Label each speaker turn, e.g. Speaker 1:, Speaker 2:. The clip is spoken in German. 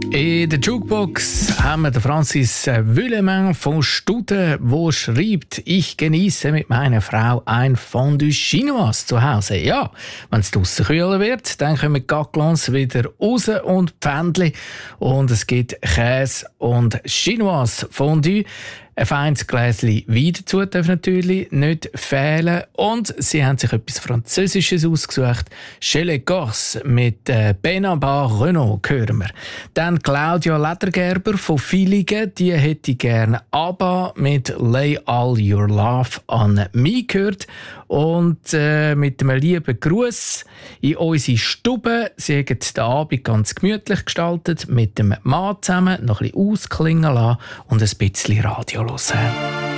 Speaker 1: In der Jukebox haben wir den Francis Willemin von Studen, der schreibt: Ich genieße mit meiner Frau ein Fondue Chinoise zu Hause. Ja, wenn es draussen kühler wird, dann kommen die Gaclons wieder raus und Pfändli. Und es gibt Käse und Chinoise Fondue. Ein feines Gläschen Wein dazu darf natürlich nicht fehlen. Und sie haben sich etwas Französisches ausgesucht. Chez les Corses mit Benabar Renault hören wir. Dann Claudia Ledergerber von Villingen, die hätte gerne ABBA mit Lay All Your Love an mich gehört. Und mit einem lieben Gruß in unsere Stube. Sie haben den Abend ganz gemütlich gestaltet, mit dem Mann zusammen noch ein bisschen ausklingen lassen und ein bisschen Radio hören.